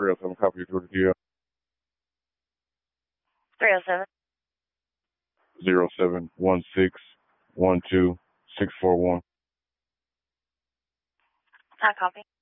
307, copy your Georgia GL. 307. 071612 641. Hi, copy.